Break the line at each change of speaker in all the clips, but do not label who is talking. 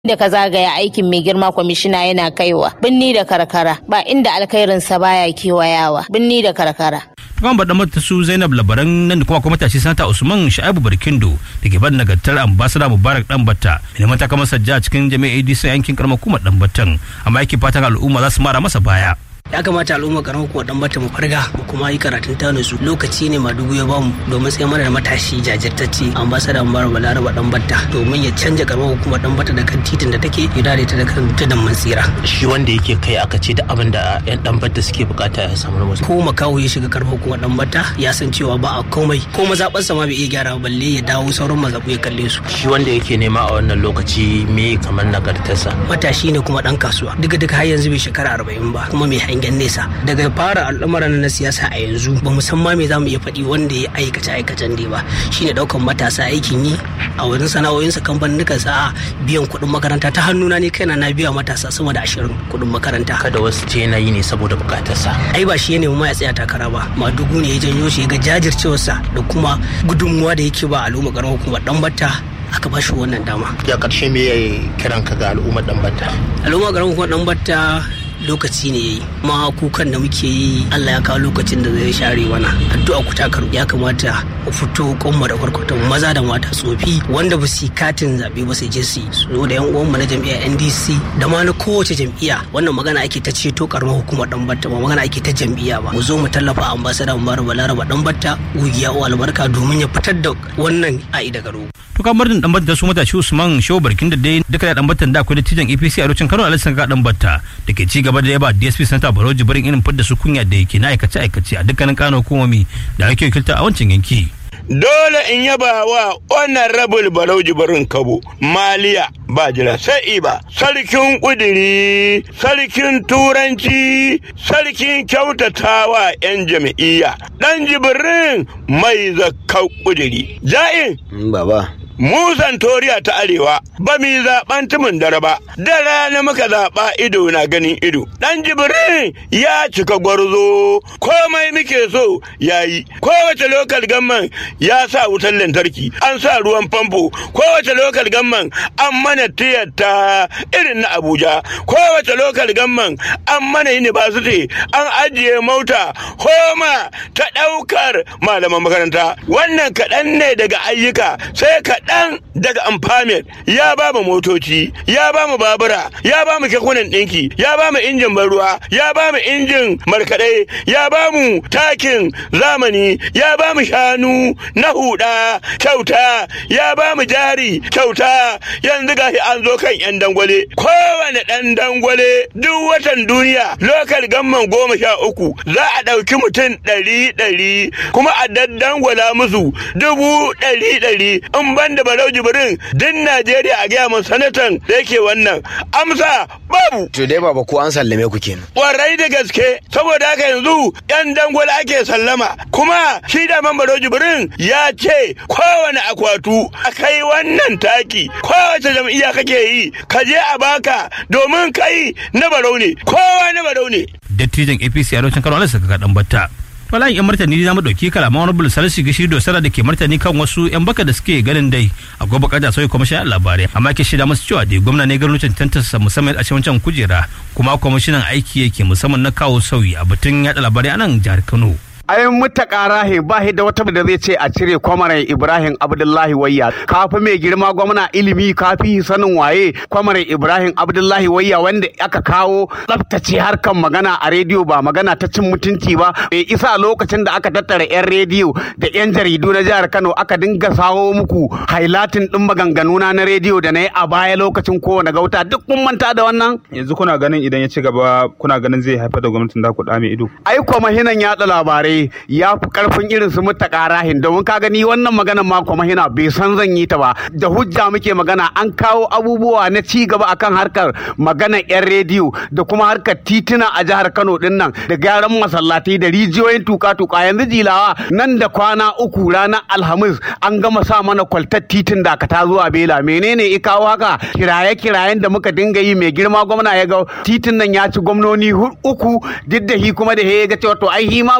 da ka zagaya aikin mai girma kwamishina yana kaiwa binni da karkara ba inda alkhairinsa baya kewayawa binni da karkara.
Tukan baɗa mata su Zainab Labaran nan da kuma matashi Sanata Usman Sha'ibu Barkindo da ke bada nagartar ambasada Mubarak Danbatta mai neman takamar sajja cikin jami'ar ADC yankin karamar hukumar Danbattan amma yake fatan al'umma za su mara masa baya.
Ya kamata al'umma karamar hukumar Danbatta mu farga mu kuma yi karatun tanusu lokaci ne Madugu ya bamu domin sai mana da matashi jajirtacce ambasada Mubarak Balaraba Danbatta domin ya canja karamar hukumar Danbatta da kan titin da take ya dare ta da kan tudun Mansira.
Shi wanda yake kai aka ce da abin da yan Danbatta suke bukata ya samu musu.
Ko makaho ya shiga karamar hukumar Danbatta ya san cewa ba a komai ko mazaɓar sa ma bai iya gyara balle ya dawo sauran mazaɓu ya kalle su.
Shi wanda yake nema a wannan lokaci me kamar nagartarsa.
Matashi ne kuma dan kasuwa duka har yanzu bai shekara 40 ba kuma mai hangen nesa daga fara al'amuran na siyasa a yanzu ba musamman me zamu iya faɗi wanda ya aikacen da ba shine daukan matasa aikin yi a wurin sana'o'insa kamfanin sa biyan kuɗin makaranta ta hannuna ne kaina na biya matasa sama da 20 kuɗin makaranta.
Kada wasu ce na yi ne saboda bukatarsa.
Ai ba shi ne ma ya tsaya takara ba Madugu ne ya janyo shi ga jajircewarsa da kuma gudunmuwa da yake ba al'umma karamar hukumar Danbatta aka ba shi wannan dama.
Ya karshe me yayi kiran ka ga al'ummar Danbatta?
Al'umma karamar hukumar Danbatta lokaci ne yayi ma kukan da muke yi Allah ya kawo lokacin da zai share mana addu'a ku ta karu ya kamata mu fito konmu da kwarkwatan maza da mata tsofi wanda ba su katin zabe ba sai je su zo da yan uwan mu na jam'iyyar NDC da ma na kowace jam'iyya wannan magana ake ta ceto karamar hukumar Danbatta ba magana ake ta jam'iyya ba mu zo mu tallafa ambassador Mubarak Balaraba Danbatta ugiya o albarka domin ya fitar da wannan ai daga rogo.
To kamar din Danbatta da su matashi Usman Shehu Barkindo da duka da Danbatta da akwai dattijan APC a lokacin Kano Alhaji Sanga Danbatta da ke ci gaba da yaba DSP Sanata Barau Jibrin irin fidda su kunya da yake na aikace a dukkanin kano hukumomi da ake wakilta a wancan yanki.
Dole in yaba wa Honorable Barau Jibrin Kabo Maliya ba jira sai ba sarkin kudiri sarkin turanci sarkin kyautatawa yan jami'iyya dan Jibrin mai zakkau kudiri ja'in
baba
Musan Toriya ta Arewa ba mi zaɓen tumin dare ba, da rana muka zaɓa ido na ganin ido. Ɗan Jibrin ya cika gwarzo, komai muke so ya yi. Kowace lokal gamman ya sa wutar lantarki, an sa ruwan famfo. Kowace lokal gamman an mana tiyata irin na Abuja. Kowace lokal gamman an mana university, an ajiye mota, homa ta ɗaukar malaman makaranta. Wannan kaɗan ne daga ayyuka, sai kaɗan daga amfamin ya ba mu motoci ya ba mu babura ya ba mu kekunan ɗinki ya ba mu injin ban ruwa ya ba mu injin markaɗe ya ba mu takin zamani ya ba mu shanu na huda kyauta ya ba mu jari kyauta yanzu gashi an zo kan yan dangwale kowane ɗan dangwale duk watan duniya lokal gamman 13 za a ɗauki mutum 100 kuma a daddangwala musu 100 in banda Barau Jibrin din Najeriya a gaya mun sanatan da yake wannan amsa babu.
To dai baba ko an sallame ku kenan.
Warai da gaske saboda haka yanzu yan dangwala ake sallama kuma shi da man Barau Jibrin ya ce kowane akwatu a kai wannan taki kowace jam'iyya kake yi ka je a baka domin kai na Barau ne kowa na Barau ne.
Dattijan APC a lokacin Kano Allah saka Danbatta. Wallahi yan martani za mu dauki kalaman Honorable Salisu Gishi Dosara da ke martani kan wasu yan baka da suke ganin dai a gobe kada sai kwamishinan labarai amma ke shida masu cewa dai gwamna ne garin tantansa musamman a wancan kujera kuma kwamishinan aiki yake musamman na kawo sauyi a batun yada labarai a nan jihar Kano.
ai mutakarahe ba shi da wata da zai ce a cire kwamarai Ibrahim Abdullahi Wayya kafi mai girma gwamna ilimi kafi sanin waye kwamarai Ibrahim Abdullahi Wayya wanda aka kawo tsaftace harkan magana a rediyo ba magana ta cin mutunci ba isa lokacin da aka tattara yan rediyo da yan jaridu na jihar Kano aka dinga sawo muku highlighting din maganganuna na rediyo da na yi a baya lokacin kowane gauta duk kun manta da wannan
yanzu kuna ganin idan ya ci gaba kuna ganin zai haifar da gwamnatin da ku dame ido
ai kwamahinan yaɗa labarai ya fi karfin irin su mutakarahin domin ka gani wannan maganar ma kwamahina bai san zan yi ta ba da hujja muke magana an kawo abubuwa na ci gaba akan harkar maganar yan rediyo da kuma harkar tituna a jihar Kano din nan da gyaran masallatai da rijiyoyin tuka-tuka yanzu jilawa nan da kwana 3 ranar Alhamis an gama sa mana kwaltar titin Dakata zuwa Bela menene ya kawo haka kiraye-kirayen da muka dinga yi mai girma gwamna ya ga titin nan ya ci gwamnoni 3 duk da hi kuma da ya ga cewa to ai hi ma ba zai zo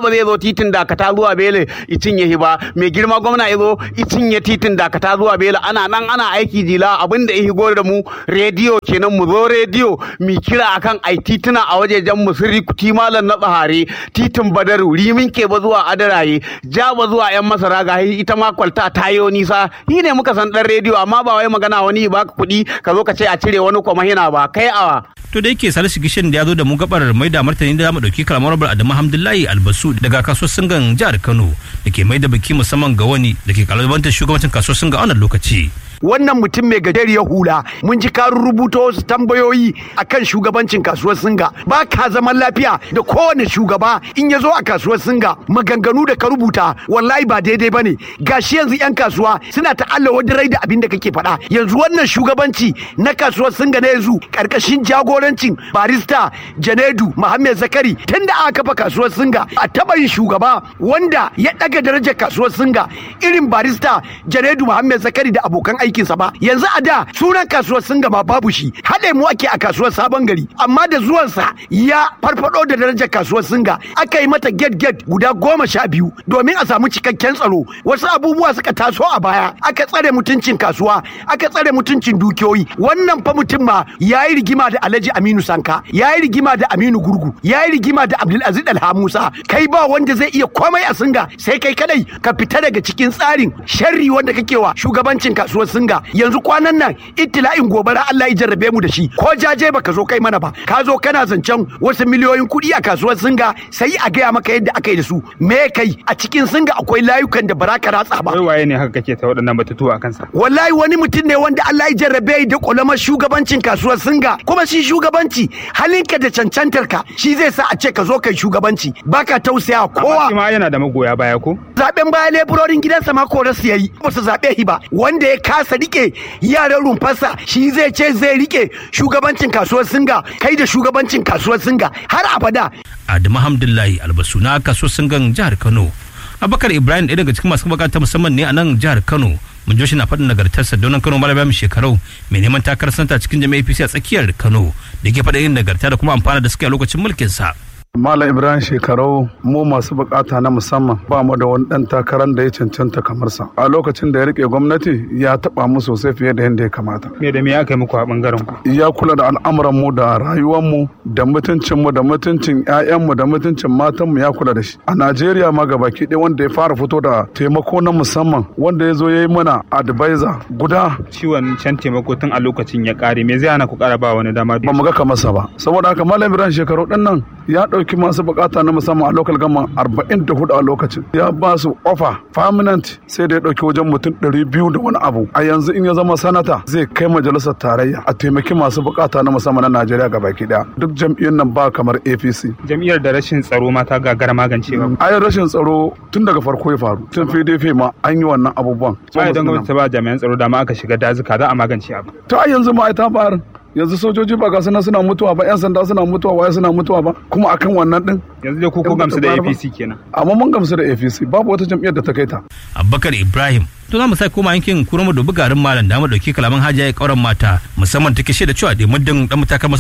titin Dakata zuwa Bele i cinye shi ba, mai girma gwamna ya zo i cinye titin Dakata zuwa Bele, ana nan ana aiki jila. Abin da ya higo da mu rediyo kenan, mu zo rediyo mu kira akan ai tituna a wajejen mu sirri kuti malam na Bahare, titin Badaru, Rimin Keba zuwa Adaraye, Jaba zuwa yan Masara, ga ita ma kwalta tayo nisa. Shi ne muka san dan rediyo, amma ba wai magana wani ba ka kuɗi ka zo ka ce a cire wani kwamahina ba kai awa.
To da yake Salisu Gishin da ya zo da mu gabar mai da martani da zamu dauki kalamar Adamu Hamdullahi Albasu daga kasuwar Singan jihar Kano da ke mai da biki musamman ga wani da ke kalubalantar shugabancin kasuwar Singa a wannan lokaci.
Wannan mutum mai gajeriyar hula mun ji ka rubuta wasu tambayoyi akan shugabancin kasuwar Singa, ba ka zaman lafiya da kowane shugaba in ya zo a kasuwar Singa. Maganganu da ka rubuta wallahi ba daidai bane. Gashi yanzu yan kasuwa suna ta Allah wadirai da abin da kake faɗa. Yanzu wannan shugabanci na kasuwar Singa na yanzu karkashin jagorancin barista Janedu Muhammad Zakari, tunda aka kafa kasuwar Singa a taba yin shugaba wanda ya daga darajar kasuwar Singa irin barista Janedu Muhammad Zakari da abokan aikinsa ba. Yanzu a da sunan kasuwar Singa ma babu shi, haɗe mu ake a kasuwar Sabon Gari, amma da zuwansa ya farfado da darajar kasuwar Singa. Aka yi mata gate guda 12 domin a samu cikakken tsaro. Wasu abubuwa suka taso a baya, aka tsare mutuncin kasuwa, aka tsare mutuncin dukiyoyi. Wannan fa mutum ma yayi rigima da Alhaji Aminu Sanka, yayi rigima da Aminu Gurgu, yayi rigima da Abdulaziz Alhamusa. Kai ba wanda zai iya komai a Singa sai kai kadai ka fita daga cikin tsarin sharri wanda kake wa shugabancin kasuwar Singa. Yanzu kwanan nan ittila'in gobara Allah ya jarrabe mu da shi, ko jaje baka zo kai mana ba, ka zo kana zancen wasu miliyoyin kuɗi a kasuwar Singa, sai a gaya maka yadda aka yi da su. Me kai a cikin Singa akwai layukan da baraka ratsa ba.
Wai waye ne haka kake ta waɗannan batutuwa a kansa?
Wallahi wani mutum ne wanda Allah ya jarrabe da kulamar shugabancin kasuwar Singa, kuma shi shugabanci halinka da cancantarka shi zai sa a ce ka zo kai shugabanci, baka tausaya kowa.
Amma yana da magoya baya ko?
Zaben baya leburorin gidansa ma korasu yayi, ba su zabe shi ba. Wanda ya kasa rike yaran rumfarsa shi zai ce zai rike shugabancin kasuwar Singa, kai da shugabancin kasuwar Singa har abada.
Adamu Hamdullahi Albasu na kasuwar Singan jihar Kano. Abubakar Ibrahim ɗaya daga cikin masu bukata musamman ne a nan jihar Kano. Mun jo shi na faɗin nagartarsa don Kano Malaba mai shekarau mai neman takarar santa cikin jami'ar APC a tsakiyar Kano da ke faɗa yin nagarta da kuma amfana da suke a lokacin mulkinsa.
Malam Ibrahim Shekarau, mu masu bukata na musamman ba mu da wani dan takarar da ya cancanta kamar sa. A lokacin da ya rike gwamnati ya taba mu sosai fiye da yadda ya kamata.
Me da me aka yi muku a bangaren ku?
Ya kula da al'amuran mu da rayuwar mu da mutuncin mu da mutuncin ƴaƴan mu da mutuncin matan mu ya kula da shi. A Najeriya ma gabaki ɗaya wanda ya fara fito da taimako na musamman wanda ya zo ya yi mana advisor guda.
Ciwon can taimako tun a lokacin ya kare, me zai hana ku kara ba wani dama?
Ba mu ga kamar sa ba. Saboda haka Malam Ibrahim Shekarau din nan ya ɗauki masu bukata na musamman a local government 44 a lokacin, ya ba su offer permanent sai da ya ɗauki wajen mutum 200 da wani abu. A yanzu in ya zama sanata zai kai majalisar tarayya a taimaki masu bukata na musamman na Najeriya gabaki daya. Duk jam'iyyar nan ba kamar APC.
Jam'iyyar da rashin tsaro ma ta gagara magancewa.
Ayar rashin tsaro tun daga farko ya faru, tun PDP ma an yi wannan abubuwan.
Ba idan gwamnati ta ba jami'an tsaro da ma aka shiga dazuka za a magance abu.
Ta yanzu ma ai ta bayar. Yanzu sojoji ba ga suna mutuwa ba, 'yan sanda suna mutuwa, waye suna mutuwa ba, kuma akan wannan din.
Yanzu dai ku gamsu da APC kenan.
Amma mun gamsu da APC, babu wata jam'iyyar da ta kai ta.
Abubakar Ibrahim. To za mu sai koma yankin Kurma da bugarin malam da mu dauki kalaman Hajiya ya kauran mata musamman take shaida cewa da muddin dan mutakar